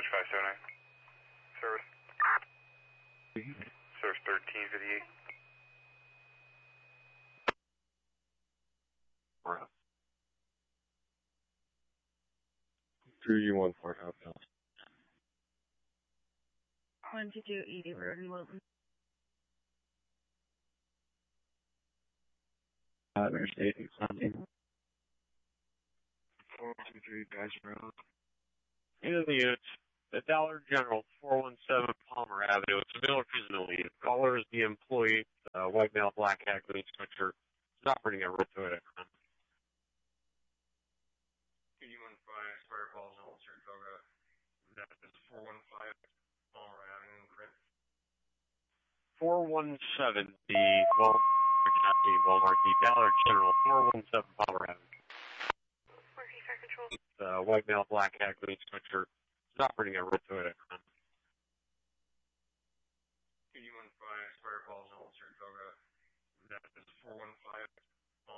579. Service. Service 1358. Right. 3U14 outbound. 12280 Road in Wilton. Interstate 817. 423 Guys Road. Into the units. The Dollar General, 417 Palmer Avenue. It's a male or female lead. Caller is the employee, white male, black hat, green switcher. It's operating at Route 2. 2U15, Spider Falls, Saratoga. That is 415 Palmer Avenue, correct? 417, Walmart, the Dollar General, 417 Palmer Avenue. Working fire control. White male, black hat, green switcher. It's operating at Route 2. 2U15, Spider Falls, Saratoga. That is 415